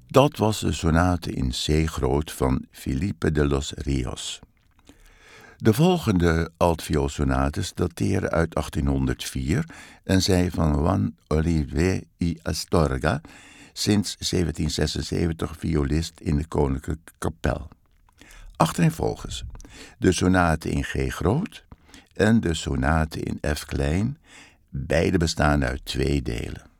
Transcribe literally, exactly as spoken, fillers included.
Dat was de sonate in C groot van Felipe de los Rios. De volgende altvioolsonates dateren uit achttienhonderdvier en zijn van Juan Oliver y Astorga, sinds zeventien zesenzeventig violist in de Koninklijke Kapel. Achtereenvolgens de sonate in G groot en de sonate in F klein, beide bestaan uit twee delen.